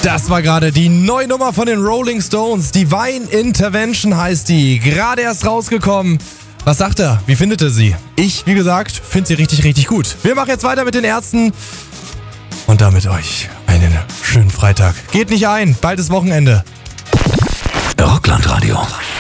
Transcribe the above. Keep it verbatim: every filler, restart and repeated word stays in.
Das war gerade die neue Nummer von den Rolling Stones. Divine Intervention heißt die. Gerade erst rausgekommen. Was sagt er? Wie findet er sie? Ich, wie gesagt, finde sie richtig, richtig gut. Wir machen jetzt weiter mit den Ärzten. Und damit euch einen schönen Freitag. Geht nicht ein, bald ist Wochenende. Rockland Radio.